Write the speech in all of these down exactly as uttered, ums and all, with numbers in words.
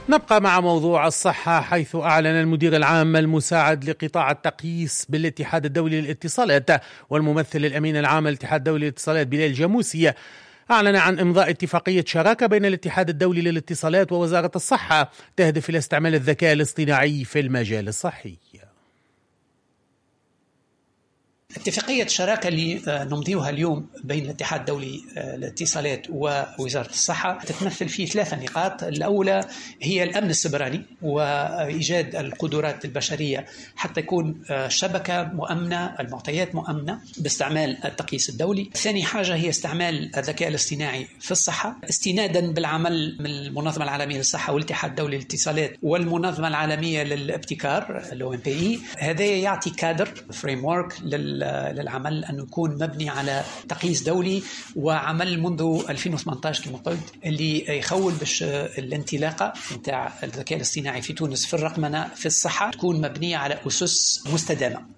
نبقى مع موضوع الصحة، حيث أعلن المدير العام المساعد لقطاع التقييس بالاتحاد الدولي للاتصالات والممثل الأمين العام للاتحاد الدولي للاتصالات بلال جاموسي أعلن عن إمضاء اتفاقية شراكة بين الاتحاد الدولي للاتصالات ووزارة الصحة تهدف إلى استعمال الذكاء الاصطناعي في المجال الصحي. اتفاقية شراكة اللي نمضيها اليوم بين الاتحاد الدولي للاتصالات ووزارة الصحة تتمثل في ثلاثة نقاط. الأولى هي الأمن السيبراني وإيجاد القدرات البشرية حتى يكون شبكة مؤمنة، المعطيات مؤمنة باستعمال التقييس الدولي. ثاني حاجة هي استعمال الذكاء الاصطناعي في الصحة استنادا بالعمل من المنظمة العالمية للصحة والاتحاد الدولي للاتصالات والمنظمة العالمية للابتكار الأو إم بي إي. هذا يعطي كادر فريم ورك لل للعمل أنه يكون مبني على تقييس دولي وعمل منذ ألفين وثمانية عشر كما قلت، اللي يخول باش الانطلاقة نتاع الذكاء الاصطناعي في تونس في الرقمنة في الصحة تكون مبنية على أسس مستدامة.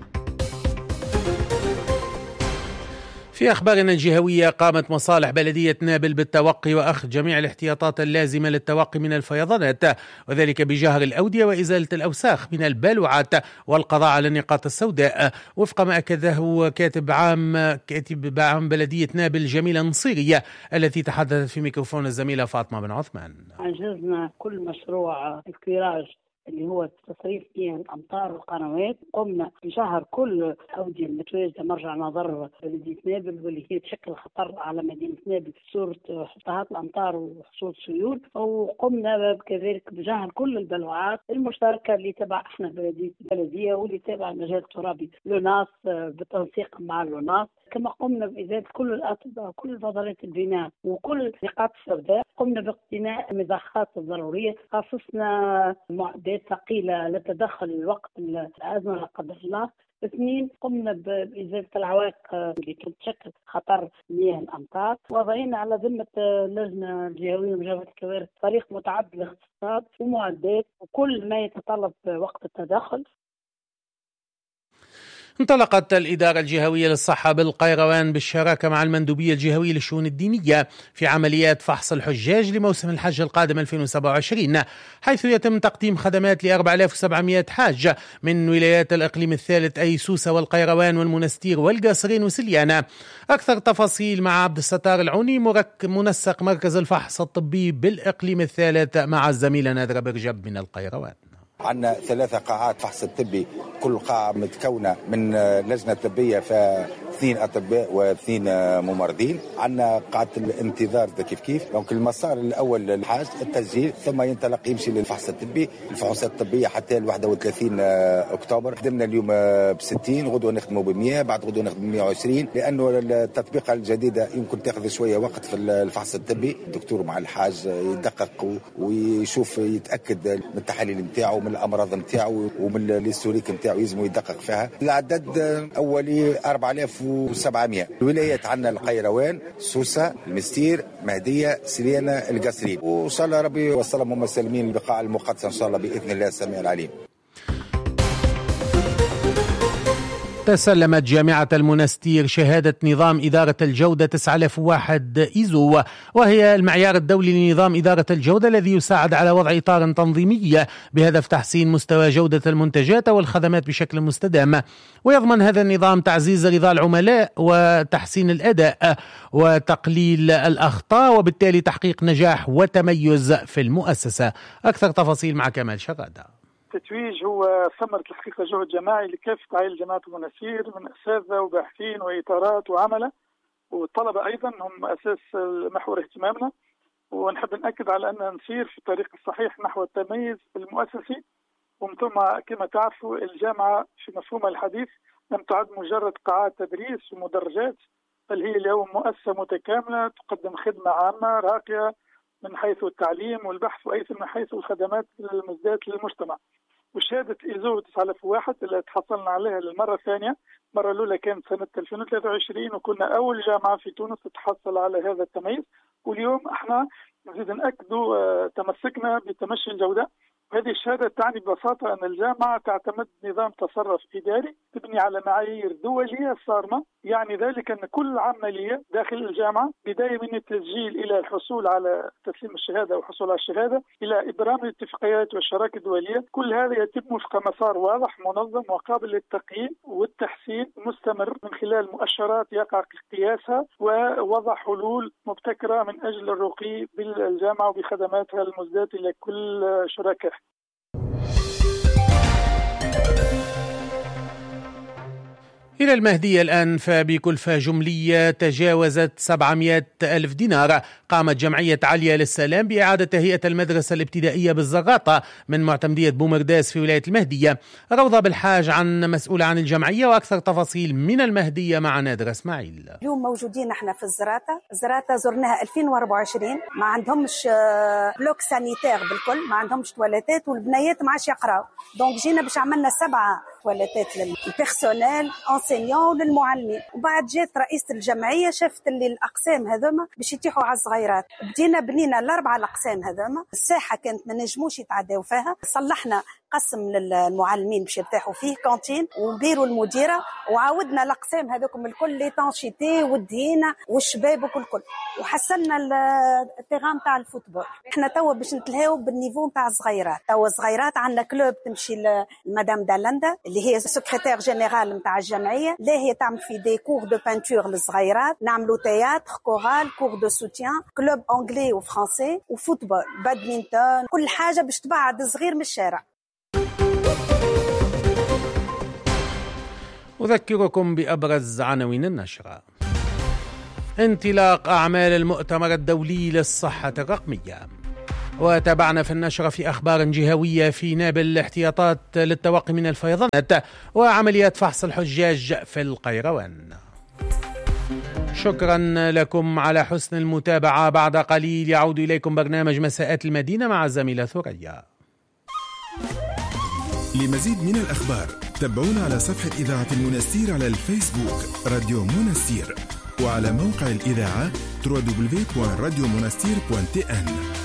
في أخبارنا الجهوية، قامت مصالح بلدية نابل بالتوقي وأخذ جميع الاحتياطات اللازمة للتوقي من الفيضانات، وذلك بجهر الأودية وإزالة الأوساخ من البالوعات والقضاء على النقاط السوداء، وفق ما أكده كاتب عام كاتب عام بلدية نابل جميلة نصيرية التي تحدثت في ميكروفون الزميلة فاطمة بن عثمان. أنجزنا كل مشروع الكيراج اللي هو تصريف فيه الأمطار والقنوات. قمنا بشهر كل الأودية المتواجدة مرجع نظر بلدية نابل واللي هي تشكل خطر على مدينة نابل صورة فتحات الأمطار وحصول سيول، وقمنا كذلك بجهر كل البلوعات المشتركة اللي تبع احنا بلدية البلدية واللي تبع المجال الترابي لوناس بالتنسيق مع لوناس. كما قمنا بإزالة كل الأطباء وكل فضلات البناء وكل نقاط السوداء. قمنا باقتناء المضخات الضرورية، خصصنا معدات ثقيلة لتدخل الوقت الأزمة لا قدر الله. اثنين، قمنا بإزالة العوائق اللي تشكل خطر مياه الأمطار، وضعينا على ذمة اللجنة الجهوية لمجابهة الكوارث فريق متعدد الاختصاصات ومعدات وكل ما يتطلب وقت التدخل. انطلقت الإدارة الجهوية للصحة بالقيروان بالشراكة مع المندوبية الجهوية للشؤون الدينية في عمليات فحص الحجاج لموسم الحج القادم ألفين وسبعة وعشرين، حيث يتم تقديم خدمات ل أربعة آلاف وسبعمائة حاج من ولايات الإقليم الثالث أي سوسة والقيروان والمنستير والقاصرين وسليانة. أكثر تفاصيل مع عبد الستار العوني منسق مركز الفحص الطبي بالإقليم الثالث مع الزميلة نادرة برجب من القيروان. عندنا ثلاثة قاعات فحص الطبي، كل قاعة متكونة من لجنة طبية فاثنين أطباء واثنين ممرضين. عندنا قاعة الانتظار كيف كيف. دونك المسار الأول للحاج التسجيل ثم ينطلق يمشي للفحص الطبي، الفحوصات الطبية حتى ال واحد وثلاثين أكتوبر. خدمنا اليوم بستين، غدوة نخدموا بمية، بعد غدوة نخدموا بمية وعشرين، لأنه التطبيقة الجديدة يمكن تأخذ شوية وقت في الفحص الطبي. الدكتور مع الحاج يدقق ويشوف يتأكد من التحاليل نتاعو من الأمراض نتاعو ومن الهيستوريك نتاعو يلزم يدقق فيها. العدد أولي أربعة آلاف وسبعمائة. الولايات عندنا القيروان، سوسة، المستير، مهدية، سليانة، القصرين، وإن شاء الله ربي يوصلهم مسلمين البقاع المقدسة إن شاء الله بإذن الله السميع العليم. تسلمت جامعة المنستير شهادة نظام إدارة الجودة تسعة آلاف وواحد إيزو، وهي المعيار الدولي لنظام إدارة الجودة الذي يساعد على وضع إطار تنظيمي بهدف تحسين مستوى جودة المنتجات والخدمات بشكل مستدام. ويضمن هذا النظام تعزيز رضا العملاء وتحسين الأداء وتقليل الأخطاء، وبالتالي تحقيق نجاح وتميز في المؤسسة. أكثر تفاصيل مع كمال شغادة. التتويج هو ثمرة الحقيقة جهد جماعي لكافة عائلة جامعة المنستير من أساتذة وباحثين وإطارات وعملة والطلبة أيضا هم أساس محور اهتمامنا، ونحب نأكد على أن نسير في الطريق الصحيح نحو التميز المؤسسي. ومن ثم كما تعرفوا الجامعة في مفهومها الحديث لم تعد مجرد قاعات تدريس ومدرجات، بل هي اليوم مؤسسة متكاملة تقدم خدمة عامة راقية من حيث التعليم والبحث وأيضا من حيث الخدمات المزداة للمجتمع. وشهادة إيزو تسعة آلاف وواحد اللي تحصلنا عليها للمرة الثانية، المرة الأولى كانت سنة ألفين وثلاثة وعشرين وكنا أول جامعة في تونس تتحصل على هذا التمييز. واليوم احنا نزيد نأكدوا تمسكنا بتمشي الجودة هذه الشهادة تعني ببساطة أن الجامعة تعتمد نظام تصرف إداري تبني على معايير دولية صارمة، يعني ذلك أن كل عملية داخل الجامعة بداية من التسجيل إلى الحصول على تسليم الشهادة أو الحصول على الشهادة إلى إبرام الاتفاقيات والشراكة الدولية، كل هذا يتم وفق مسار واضح منظم وقابل للتقييم والتحسين مستمر من خلال مؤشرات يقع قياسها ووضع حلول مبتكرة من أجل الرقي بالجامعة وبخدماتها المزدات إلى كل شركائها. إلى المهدية الآن، فبكلفة جملية تجاوزت سبعمائة ألف دينار قامت جمعية عليا للسلام بإعادة تهيئة المدرسة الابتدائية بالزغاطة من معتمدية بومرداس في ولاية المهدية. روضة بالحاج عن مسؤولة عن الجمعية وأكثر تفاصيل من المهدية مع نادر اسماعيل. اليوم موجودين احنا في الزراطة. الزراطة زرناها ألفين وأربعة وعشرين، ما عندهمش بلوك سانيتير بالكل، ما عندهمش تواليتات والبنيات ما عادش يقراو، دونك جينا باش عملنا سبعة تواليتات للبيرسونيل انسينيون للمعلمين. وبعد جات رئيسة الجمعية شافت اللي الأقسام هذوما باش يتيحوا على الصغيرات، بدينا بنينا الأربعة الأقسام هذوما. الساحة كانت ما نجموش يتعداو فيها، صلحنا قسم للمعلمين باش يرتاحوا فيه كانتين وبيرو المديرة، وعاودنا الأقسام هذوكم الكل لي تانشيتي والدهينة والشباب وكل كل، وحسنا التيغام تاع الفوتبول. احنا توا باش نتلهاو بالنيفو تاع الصغيرات. توا الصغيرات عندنا كلوب تمشي لمدام دالندا اللي هي سكرتير جنرال نتاع الجمعية، لا هي تعمل في دي كور دو بانتور للصغيرات، نعملوا تياتر، كورال، كور دو سوتيان، كلوب انجلي وفرنسي وفوتبول، بادمنتون، كل حاجة باش تبعد الصغير من الشارع. أذكركم بأبرز عناوين النشرة. انطلاق أعمال المؤتمر الدولي للصحة الرقمية. وتابعنا في النشرة في أخبار جهوية في نابل احتياطات للتوقي من الفيضانات وعمليات فحص الحجاج في القيروان. شكرا لكم على حسن المتابعة. بعد قليل يعود إليكم برنامج مساءات المدينة مع الزميلة ثريا. لمزيد من الأخبار تابعونا على صفحة إذاعة المنستير على الفيسبوك راديو منستير، وعلى موقع الإذاعة دبليو دبليو دبليو دوت راديو منستير دوت تي إن.